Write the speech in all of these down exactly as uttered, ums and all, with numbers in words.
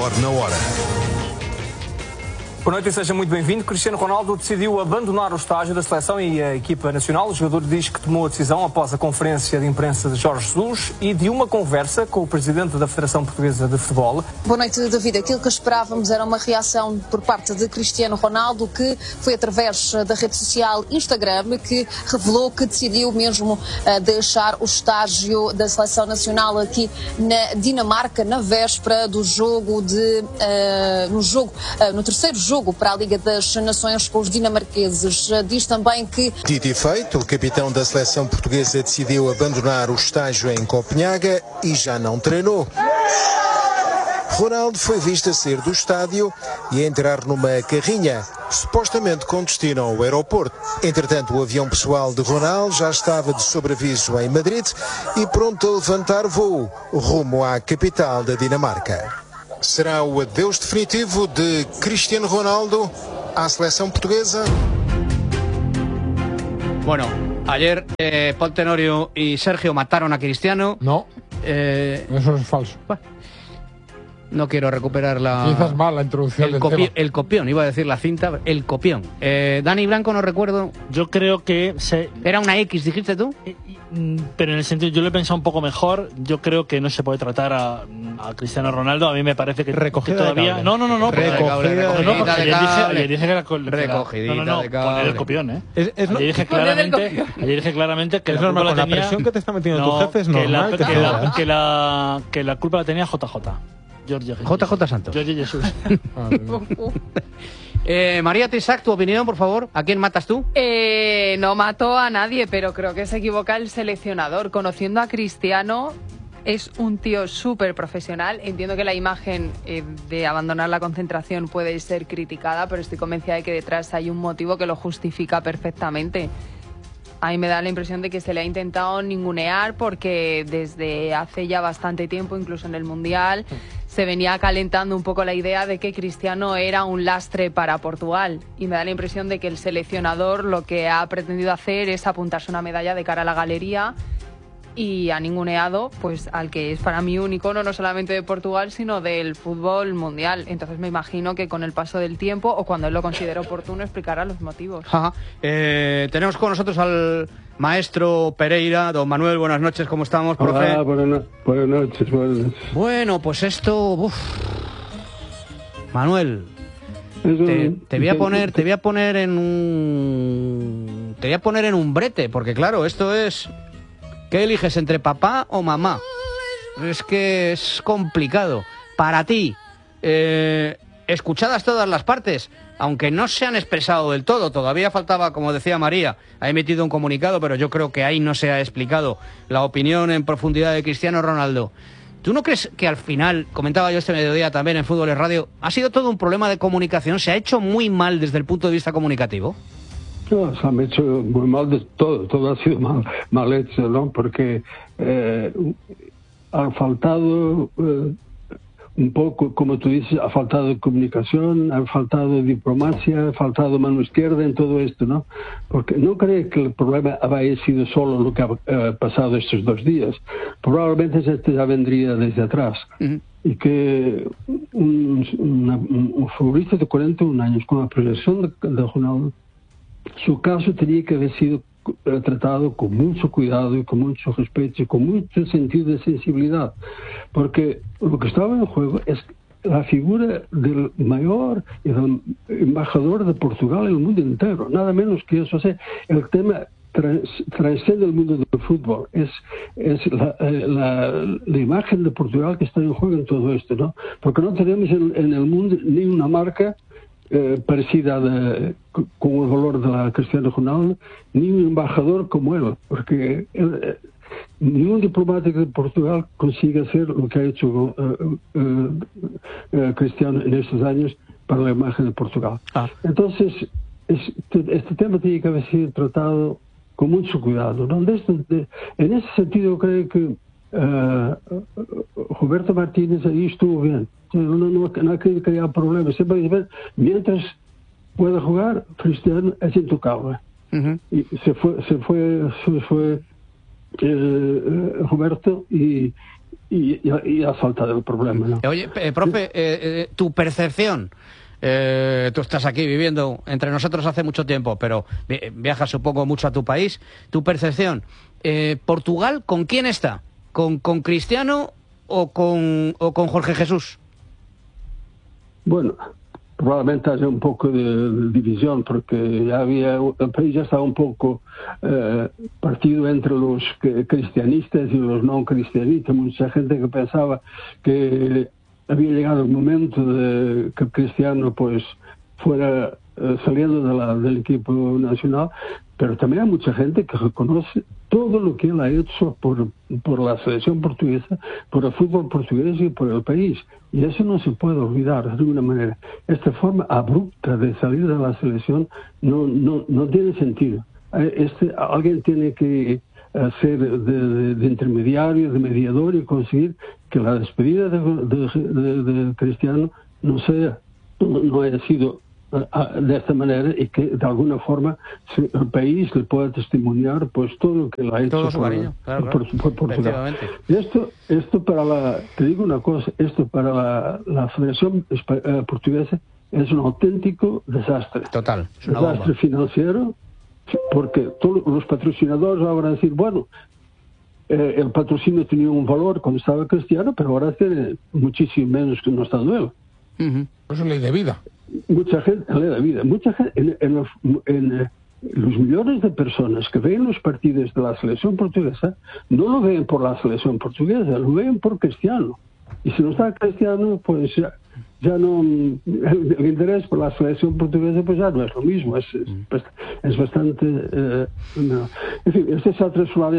melhor na hora. Boa noite e seja muito bem-vindo. Cristiano Ronaldo decidiu abandonar o estágio da seleção e a equipa nacional. O jogador diz que tomou a decisão após a conferência de imprensa de Jorge Jesus e de uma conversa com o presidente da Federação Portuguesa de Futebol. Boa noite, David. Aquilo que esperávamos era uma reação por parte de Cristiano Ronaldo, que foi através da rede social Instagram que revelou que decidiu mesmo deixar o estágio da seleção nacional aqui na Dinamarca na véspera do jogo de uh, no jogo uh, no terceiro jogo para a Liga das Nações com os dinamarqueses. Diz também que... Dito e feito, o capitão da seleção portuguesa decidiu abandonar o estágio em Copenhaga e já não treinou. Ronaldo foi visto a sair do estádio e a entrar numa carrinha, supostamente com destino ao aeroporto. Entretanto, o avião pessoal de Ronaldo já estava de sobreaviso em Madrid e pronto a levantar voo rumo à capital da Dinamarca. Será o adeus definitivo de Cristiano Ronaldo à selección portuguesa. Bueno, ayer eh, Paul Tenorio y Sergio mataron a Cristiano. No, eh, eso es falso. Bueno, no quiero recuperar la... Quizás mal la introducción el, del copi tema. el copión, iba a decir la cinta, el copión. Eh, Dani Blanco, no recuerdo. Yo creo que... Se... Era una X, dijiste tú. Pero en el sentido, yo lo he pensado un poco mejor. Yo creo que no se puede tratar a, a Cristiano Ronaldo. A mí me parece que, que todavía... No, no, no, no. Recogida de cable. Ayer dije que era... Recogidita no, no, no, de cable. Poner el copión, ¿eh? Es, es ayer, dije claramente, ayer dije claramente que es la culpa normal, la con tenía... la presión que te está metiendo no, tu jefe es normal. Que la, que, la, que, la, que la culpa la tenía J J. Jorge J J Santos. Jorge Jesús. eh, María Tisac, tu opinión, por favor. ¿A quién matas tú? Eh, no mato a nadie, pero creo que se equivoca el seleccionador. Conociendo a Cristiano, es un tío súper profesional. Entiendo que la imagen eh, de abandonar la concentración puede ser criticada, pero estoy convencida de que detrás hay un motivo que lo justifica perfectamente. A mí me da la impresión de que se le ha intentado ningunear porque desde hace ya bastante tiempo, incluso en el Mundial, se venía calentando un poco la idea de que Cristiano era un lastre para Portugal. Y me da la impresión de que el seleccionador lo que ha pretendido hacer es apuntarse una medalla de cara a la galería y ha ninguneado pues al que es para mí un icono no solamente de Portugal sino del fútbol mundial. Entonces me imagino que con el paso del tiempo o cuando él lo considere oportuno explicará los motivos. Ajá. Eh, tenemos con nosotros al maestro Pereira. Don Manuel, buenas noches, ¿cómo estamos, profe? Hola, buenas, no buenas noches, buenas noches. Bueno, pues esto... Uf. Manuel, te, te voy a poner te voy a poner en un te voy a poner en un brete, porque claro, esto es... ¿Qué eliges, entre papá o mamá? Es que es complicado. Para ti, eh, escuchadas todas las partes, aunque no se han expresado del todo, todavía faltaba, como decía María, ha emitido un comunicado, pero yo creo que ahí no se ha explicado la opinión en profundidad de Cristiano Ronaldo. ¿Tú no crees que al final, comentaba yo este mediodía también en Fútbol Radio, ha sido todo un problema de comunicación? ¿Se ha hecho muy mal desde el punto de vista comunicativo? No, se han hecho muy mal de todo, todo ha sido mal, mal hecho, ¿no? Porque eh, ha faltado eh, un poco, como tú dices, ha faltado comunicación, ha faltado diplomacia, ha faltado mano izquierda en todo esto, ¿no? Porque no creo que el problema haya sido solo lo que ha eh, pasado estos dos días. Probablemente este ya vendría desde atrás. Uh-huh. Y que un, una, un futbolista de cuarenta y un años con la proyección de, de Ronaldo, su caso tenía que haber sido eh, tratado con mucho cuidado y con mucho respeto y con mucho sentido de sensibilidad, porque lo que estaba en juego es la figura del mayor y del embajador de Portugal en el mundo entero, nada menos que eso. O sea, el tema trans, transcende el mundo del fútbol, es, es la, la, la imagen de Portugal que está en juego en todo esto, ¿no? Porque no tenemos en, en el mundo ni una marca Eh, parecida de, con el valor de la Cristiano Ronaldo, ni un embajador como él, porque él, eh, ningún diplomático de Portugal consigue hacer lo que ha hecho eh, eh, eh, Cristiano en estos años para la imagen de Portugal. Ah. Entonces, es, este tema tiene que haber sido tratado con mucho cuidado, ¿no? De esto, de, en ese sentido creo que uh, Roberto Martínez ahí estuvo bien. No, no, no, no creo que haya problemas. Siempre dice, mientras pueda jugar, Cristiano es intocable. Uh-huh. Y se fue, se fue, se fue eh, Roberto y, y y, y, y ha faltado el problema, ¿no? Oye, eh, profe, eh, eh, tu percepción, eh, tú estás aquí viviendo entre nosotros hace mucho tiempo, pero viajas supongo mucho a tu país, tu percepción, eh, ¿Portugal con quién está? ¿Con, con Cristiano o con, o con Jorge Jesús? Bueno, probablemente haya un poco de, de división, porque ya había, el país ya estaba un poco eh, partido entre los que, cristianistas y los no cristianistas. Mucha gente que pensaba que había llegado el momento de que Cristiano pues fuera eh, saliendo de la, del equipo nacional, pero también hay mucha gente que reconoce todo lo que él ha hecho por, por la selección portuguesa, por el fútbol portugués y por el país. Y eso no se puede olvidar de alguna manera. Esta forma abrupta de salir de la selección no, no, no tiene sentido. Este, alguien tiene que ser de, de, de intermediario, de mediador y conseguir que la despedida de, de, de, de Cristiano no sea, no, no haya sido de esta manera y que de alguna forma el país le pueda testimoniar pues todo lo que le ha hecho todo su cariño, claro, por, claro. por, por Portugal. Y esto, esto para la, te digo una cosa, esto para la, la Federación Portuguesa es un auténtico desastre. Total. Es una desastre bomba. Financiero, porque todos los patrocinadores ahora van a decir, bueno, eh, el patrocinio tenía un valor cuando estaba Cristiano, pero ahora tiene muchísimo menos que no está Duelo. Uh-huh. Eso es ley de vida. Mucha gente, ley de vida, mucha gente, en, en, los, en eh, los millones de personas que ven los partidos de la selección portuguesa, no lo ven por la selección portuguesa, lo ven por Cristiano. Y si no está Cristiano, pues ya, ya no, el, el interés por la selección portuguesa pues ya no es lo mismo, es, es, es bastante... Eh, no. En fin, este se ha trasladado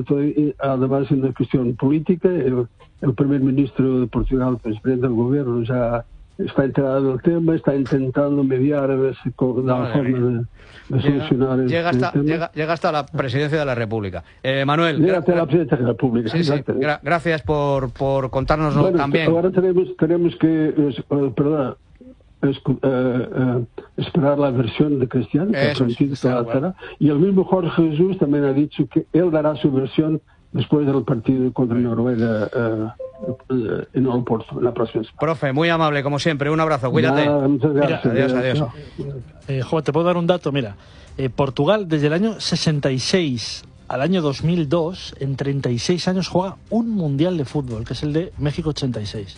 además en una cuestión política. El, el primer ministro de Portugal, el presidente del gobierno, ya está enterado del tema, está intentando mediar a ver si da la forma de, de solucionar llega, el, llega hasta, el tema. Llega, llega hasta la presidencia de la República. Eh, Manuel, llega hasta la presidencia de la República. Sí, sí, gra gracias por, por contárnoslo bueno, también. Ahora tenemos, tenemos que, uh, perdón, es, uh, uh, esperar la versión de Cristiano, que Eso, sí, está, bueno. Y el mismo Jorge Jesús también ha dicho que él dará su versión después del partido contra Noruega uh, uh, en Oporto, en la próxima semana. Profe, muy amable, como siempre. Un abrazo, cuídate. Nada, muchas gracias. Mira, adiós, adiós. Eh, joder, te puedo dar un dato, mira. Eh, Portugal, desde el año sesenta y seis al año dos mil dos, en treinta y seis años juega un mundial de fútbol, que es el de México ochenta y seis.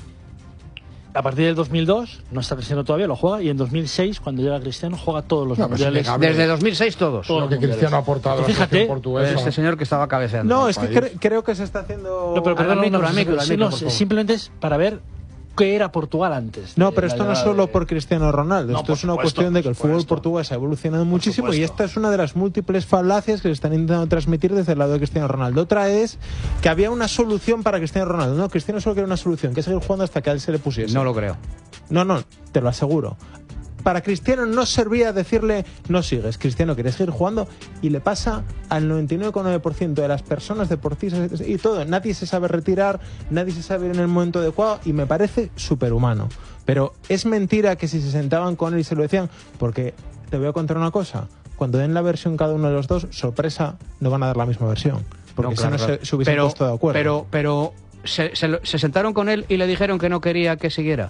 A partir del dos mil dos, no está Cristiano todavía, lo juega, y en dos mil seis, cuando llega Cristiano, juega todos los no, mundiales. Desde dos mil seis todos. Lo que Cristiano ha aportado a la selección portuguesa. Este señor que estaba cabeceando. No, es que cre creo que se está haciendo... No, pero perdón, al micro, no, al micro, al micro, no, simplemente es para ver qué era Portugal antes. No, pero esto no es solo por Cristiano Ronaldo. No, esto es una supuesto, cuestión de que el fútbol supuesto. portugués ha evolucionado muchísimo y esta es una de las múltiples falacias que se están intentando transmitir desde el lado de Cristiano Ronaldo. Otra es que había una solución para Cristiano Ronaldo. No, Cristiano solo quería una solución, que es seguir jugando hasta que a él se le pusiese. No lo creo. No, no, te lo aseguro. Para Cristiano no servía decirle no sigues, Cristiano quiere seguir jugando y le pasa al noventa y nueve coma nueve por ciento de las personas deportistas y todo. Nadie se sabe retirar, nadie se sabe ir en el momento adecuado y me parece superhumano. Pero es mentira que si se sentaban con él y se lo decían, porque te voy a contar una cosa, cuando den la versión cada uno de los dos, sorpresa, no van a dar la misma versión. Porque No, si claro, no claro. se, se hubiesen pero, puesto de acuerdo. Pero, pero se, se, se sentaron con él y le dijeron que no quería que siguiera.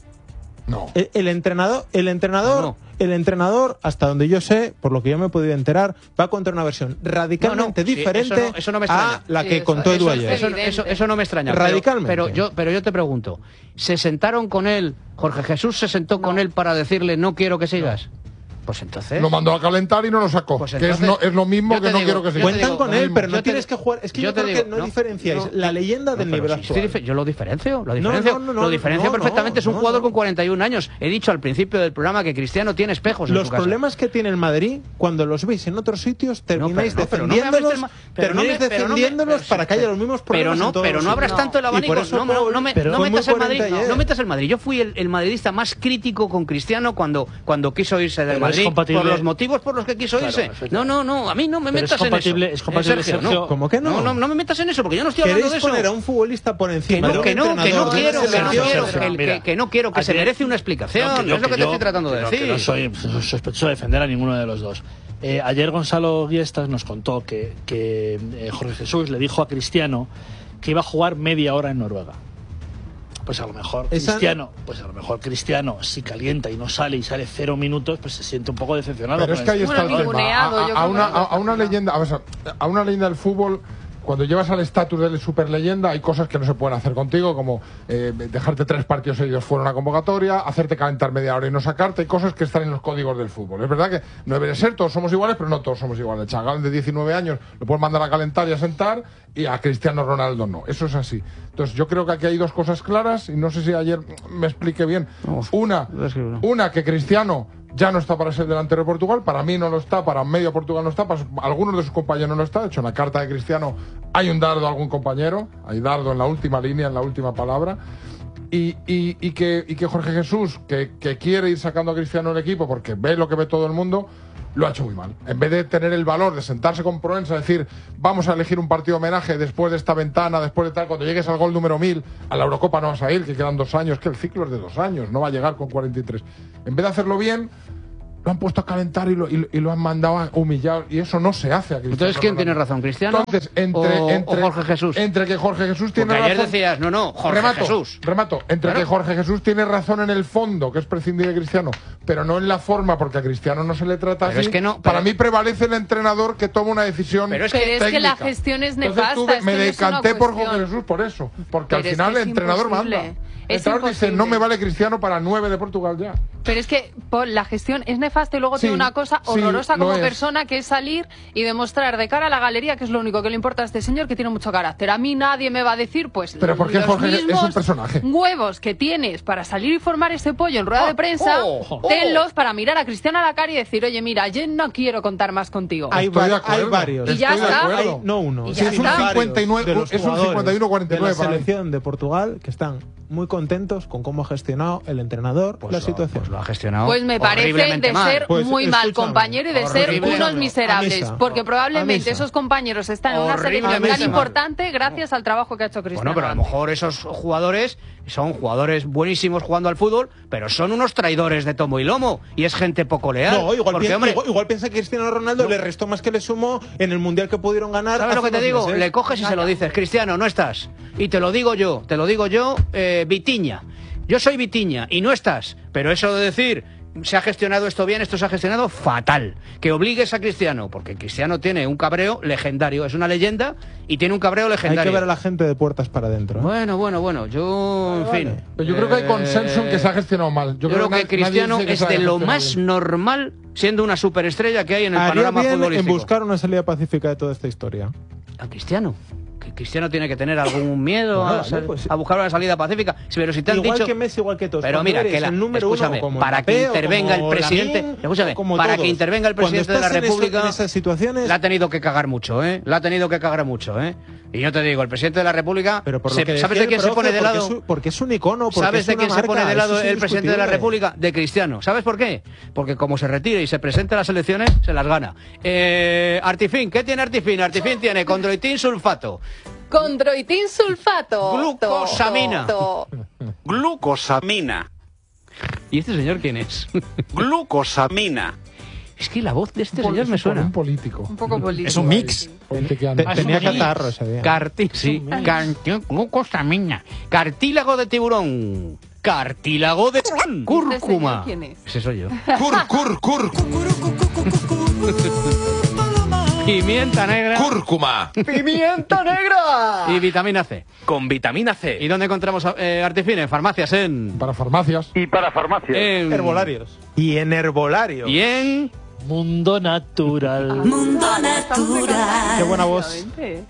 No. El, el entrenador, el entrenador, no, no. el entrenador, hasta donde yo sé, por lo que yo me he podido enterar, va contra una versión radicalmente no, no, diferente sí, eso no, eso no me a la sí, que eso, contó Edu ayer. Eso, eso, eso no me extraña. Radicalmente. Pero, pero, yo, pero yo te pregunto, ¿se sentaron con él? ¿Jorge Jesús se sentó no. con él para decirle no quiero que sigas? No. Pues entonces... Lo mandó a calentar y no lo sacó. Pues entonces, que es, no, es lo mismo que no digo, quiero que siga. Cuentan digo, con él, pero no te, tienes que jugar... Es que yo, yo creo digo, que no, no diferenciáis no, la leyenda no, del nivel actual. Sí, yo lo diferencio, lo diferencio, no, no, no, lo diferencio no, perfectamente. No, es un no, jugador no. con cuarenta y un años. He dicho al principio del programa que Cristiano tiene espejos en Los su casa. problemas que tiene el Madrid, cuando los veis en otros sitios, termináis no, pero, defendiéndolos, no termináis me, defendiéndolos me, para que haya los mismos problemas. Pero no, pero no abras tanto el abanico. No metas el Madrid. No metas el Madrid. Yo fui el madridista más crítico con Cristiano cuando quiso irse del Madrid por los motivos por los que quiso irse. No, no, no, a mí no me metas en eso. Es compatible, Sergio. No. ¿Cómo que no? No, no, no me metas en eso, porque yo no estoy hablando de eso. ¿Queréis poner a un futbolista por encima que no, que no, no, que no quiero, que no quiero, Sergio, que, que, que no quiero, que se merece una explicación. No, es lo que te estoy tratando de decir. No soy sospechoso de defender a ninguno de los dos. Eh, ayer Gonzalo Giestas nos contó que, que eh, Jorge Jesús le dijo a Cristiano que iba a jugar media hora en Noruega. Pues a lo mejor Esa... Cristiano, pues a lo mejor Cristiano, si calienta y no sale y sale cero minutos, pues se siente un poco decepcionado. Pero es que ahí está el tema. A, a, a, una, a, a una leyenda, a, ver, a una leyenda del fútbol, cuando llevas al estatus de superleyenda, hay cosas que no se pueden hacer contigo, como eh, dejarte tres partidos seguidos fuera de una convocatoria, hacerte calentar media hora y no sacarte, hay cosas que están en los códigos del fútbol. Es verdad que no debe ser, todos somos iguales, pero no todos somos iguales. Chagal de diecinueve años lo puedes mandar a calentar y a sentar, y a Cristiano Ronaldo no. Eso es así. Entonces yo creo que aquí hay dos cosas claras, y no sé si ayer me expliqué bien. Una, una que Cristiano ya no está para ser delantero de Portugal, para mí no lo está, para medio Portugal no está, para algunos de sus compañeros no lo está. De hecho, en la carta de Cristiano hay un dardo a algún compañero, hay dardo en la última línea, en la última palabra. Y, y, y, que, y que Jorge Jesús, que, que quiere ir sacando a Cristiano del equipo porque ve lo que ve todo el mundo, lo ha hecho muy mal. En vez de tener el valor de sentarse con Proença, decir, vamos a elegir un partido de homenaje después de esta ventana, después de tal, cuando llegues al gol número mil, a la Eurocopa no vas a ir, que quedan dos años, que el ciclo es de dos años, no va a llegar con cuarenta y tres. En vez de hacerlo bien, lo han puesto a calentar y lo, y, y lo han mandado a humillar, y eso no se hace a Cristiano. Entonces, ¿quién Ronaldo. tiene razón, Cristiano Entonces, entre, o, entre, o Jorge Jesús? Entre que Jorge Jesús tiene Porque ayer razón... decías, no, no, Jorge remato, Jesús. Remato, entre claro. que Jorge Jesús tiene razón en el fondo, que es prescindir de Cristiano, pero no en la forma, porque a Cristiano no se le trata pero así. Es que no, pero... Para mí prevalece el entrenador que toma una decisión Pero es que, técnica. es que la gestión es nefasta. Entonces, tuve, me es decanté es por Jorge Jesús por eso, porque pero al final es que el es entrenador imposible. manda. El Es entrenador imposible. dice, no me vale Cristiano para nueve de Portugal ya. Pero es que Paul, la gestión es nefasta y luego Sí, tiene una cosa sí, horrorosa lo como es. persona, que es salir y demostrar de cara a la galería, que es lo único que le importa a este señor, que tiene mucho carácter. A mí nadie me va a decir, pues, Pero porque los Jorge es mismos un personaje. huevos que tienes para salir y formar ese pollo en rueda Oh, de prensa, oh, oh. tenlos para mirar a Cristiano a la cara y decir, oye, mira, yo no quiero contar más contigo. Hay, Estoy de va- acuerdo. hay varios. Y ya Estoy de está. acuerdo. Hay- no uno. Y Sí, ya es un está. cincuenta y nueve, De los es un jugadores cincuenta y uno cuarenta y nueve de la para mí. selección de Portugal que están muy contentos con cómo ha gestionado el entrenador Pues la lo- situación. pues lo ha gestionado Pues me parece horriblemente de mal. ser Pues, muy mal escúchame, compañero y de ser horrible. unos A miserables, misa. porque A probablemente misa. esos compañeros están en una selección tan Horriblemente mal. importante gracias al trabajo que ha hecho Cristiano. Bueno, pero a lo mejor esos jugadores son jugadores buenísimos jugando al fútbol, pero son unos traidores de tomo y lomo, y es gente poco leal. No, igual, porque, piensa, hombre, igual, igual piensa que Cristiano Ronaldo le restó más que le sumó en el Mundial que pudieron ganar. ¿sabes lo hace que te unos digo? meses. Le coges y se lo dices, Cristiano, no estás. Y te lo digo yo, te lo digo yo, eh, Vitiña. Yo soy Vitiña y no estás. Pero eso de decir, se ha gestionado esto bien, esto se ha gestionado fatal. Que obligues a Cristiano, porque Cristiano tiene un cabreo legendario, es una leyenda y tiene un cabreo Hay legendario. que ver a la gente de puertas para adentro. ¿eh? Bueno, bueno, bueno, yo, en Vale, fin. vale. Pero yo creo que hay Eh, consenso en que se ha gestionado mal. Yo, creo que nadie- Cristiano nadie dice que es se de haya lo gestionado más bien. normal, siendo una superestrella que hay en el Haría panorama bien en futbolístico. buscar una salida pacífica de toda esta historia. A Cristiano. Que Cristiano tiene que tener algún miedo Bueno, a, vale, sal- pues sí. a buscar una salida pacífica. Sí, pero si te han Igual dicho... que Messi, igual que todos. Pero Cuando mira, eres que la, el número escúchame, uno, como para Mbappé que o intervenga el como presidente, Lamine, escúchame, como para todos. que intervenga el Cuando presidente de la estás en eso- República, en esas situaciones, la ha tenido que cagar mucho, ¿eh? La ha tenido que cagar mucho, ¿eh? Y yo te digo, el presidente de la República, pero por lo se- que ¿sabes decía de quién el se profe, pone de porque lado? es un- Porque es un icono, porque ¿Sabes es de una quién se pone marca, de lado eso es el presidente de la indiscutible. República? De Cristiano. ¿Sabes por qué? Porque como se retire y se presente a las elecciones, se las gana. Eh, Artifin, ¿qué tiene Artifin? Artifin tiene condroitin sulfato. Condroitin sulfato. Glucosamina. To- Glucosamina. ¿Y este señor quién es? Glucosamina. Es que la voz de este Un señor me un suena. político. Un poco político. Es un mix. Politiqueando. Te- Ah, tenía es un catarro ese día. Carti sí, Carti- glucosamina. Cartílago de tiburón. Cartílago de cúrcuma. ¿Quién es? Ese soy yo. Cur, cur, cur. Pimienta negra. Cúrcuma. ¡Pimienta negra! Y vitamina C. Con vitamina C. ¿Y dónde encontramos eh, Artifin? En farmacias, en... Para farmacias. Y para farmacia. en... Herbolarios. Y en herbolarios. Y en... Mundo natural. Mundo natural. Qué buena voz. Efectivamente.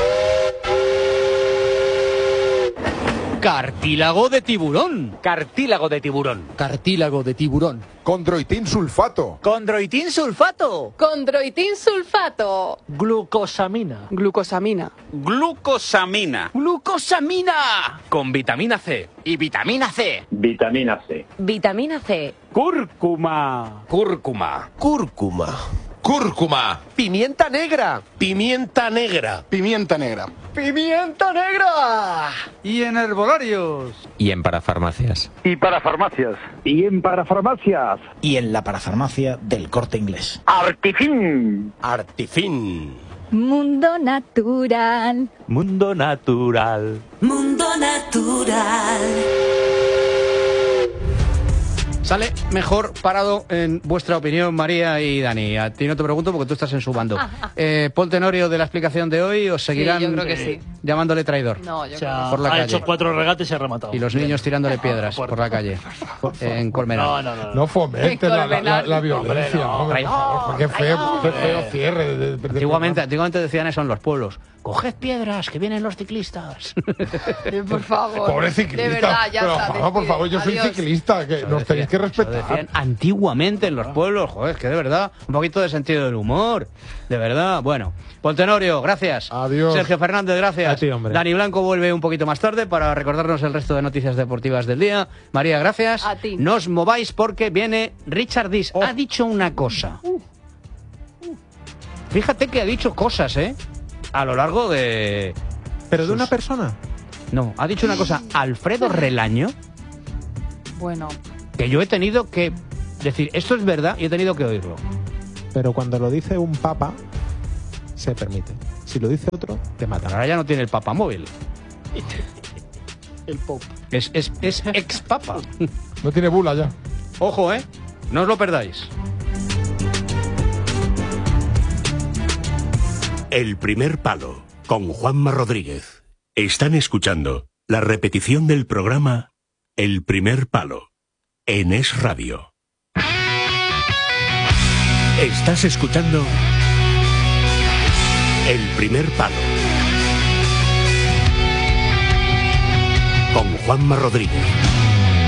Cartílago de tiburón. Cartílago de tiburón. Cartílago de tiburón. Condroitin sulfato. Condroitin sulfato. Condroitin sulfato. Glucosamina. Glucosamina. Glucosamina. Glucosamina. Con vitamina C. Y vitamina C. Vitamina C. Vitamina C. Cúrcuma. Cúrcuma. Cúrcuma. Cúrcuma. Pimienta negra. Pimienta negra. Pimienta negra. ¡Pimienta negra! Y en herbolarios. Y en parafarmacias. Y para farmacias. Y en parafarmacias. Y en la parafarmacia del Corte Inglés. Artifin. Artifin. Mundo natural. Mundo natural. Mundo natural. Sale mejor parado, en vuestra opinión, María y Dani. A ti no te pregunto porque tú estás en su bando. Eh, Paul Tenorio, de la explicación de hoy, ¿os seguirán Sí, yo creo que sí. llamándole traidor? No, yo O sea, creo que por la ha calle. hecho cuatro regates y se ha rematado. Y los niños tirándole piedras por la calle. En Colmenar. No, no, no. No fomentes la, la, la, la Colmenar. violencia. Hombre, por favor, qué feo, qué feo cierre. De, de, de Antiguamente, antiguamente decían eso en los pueblos. Coged piedras, que vienen los ciclistas. Por favor. Pobre ciclista. De verdad, ya pero, está. Juanma, por favor, yo soy Adiós. ciclista, que nos tenéis que respetar. Decían antiguamente en los pueblos, joder, que de verdad, un poquito de sentido del humor, de verdad. Bueno, Paul Tenorio, gracias. Adiós. Sergio Fernández, gracias. A ti, hombre. Dani Blanco vuelve un poquito más tarde para recordarnos el resto de noticias deportivas del día. María, gracias. A ti. No os mováis porque viene Richard Dis. Oh. Ha dicho una cosa. Fíjate que ha dicho cosas, ¿eh? A lo largo de... ¿Pero de sus- una persona? No, ha dicho una cosa. Alfredo Relaño, Bueno, que yo he tenido que decir, esto es verdad, y he tenido que oírlo. Pero cuando lo dice un papa, se permite. Si lo dice otro, te matan. Ahora ya no tiene el papa móvil. El pop. Es, es, es ex papa. No tiene bula ya. Ojo, ¿eh? No os lo perdáis. El primer palo, con Juanma Rodríguez. Están escuchando la repetición del programa El primer palo, en Es Radio. Estás escuchando El primer palo, con Juanma Rodríguez.